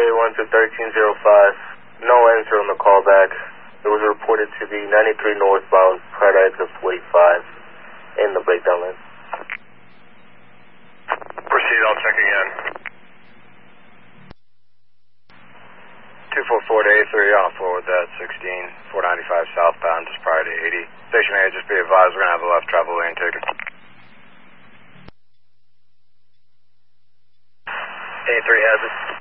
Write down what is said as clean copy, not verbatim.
A1 to 1305. No answer on the callback. It was reported to be 93 northbound, prior to exit 45 in the breakdown lane. Proceed, I'll check again. 244 to A3 on forward that 16, 495 southbound, just prior to 80. Station A, just be advised, we're going to have a left travel lane taken. A3 has it.